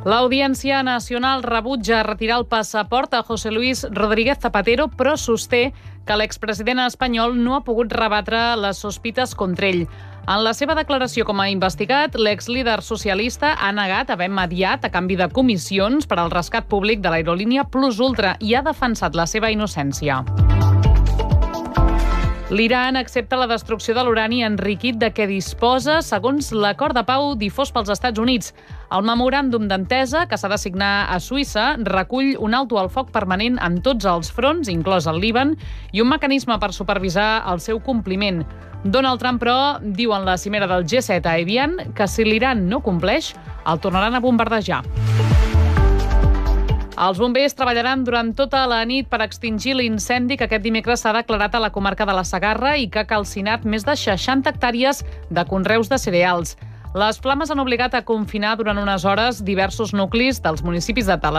L'Audiència Nacional rebutja retirar el passaport a José Luis Rodríguez Zapatero, però sosté que l'expresident espanyol no ha pogut rebatre les sospites contra ell. En la seva declaració com a investigat, l'exlíder socialista ha negat haver mediat a canvi de comissions per al rescat públic de l'aerolínia Plus Ultra i ha defensat la seva innocència. L'Iran accepta la destrucció de l'urani enriquit de què disposa segons l'acord de pau difós pels Estats Units. El memoràndum d'entesa, que s'ha de signar a Suïssa, recull un alto al foc permanent en tots els fronts, inclòs el Líban, i un mecanisme per supervisar el seu compliment. Donald Trump, però, diu en la cimera del G7 a Evian que si l'Iran no compleix, el tornaran a bombardejar. Els bombers treballaran durant tota la nit per extingir l'incendi que aquest dimecres s'ha declarat a la comarca de la Segarra i que ha calcinat més de 60 hectàrees de conreus de cereals. Les flames han obligat a confinar durant unes hores diversos nuclis dels municipis de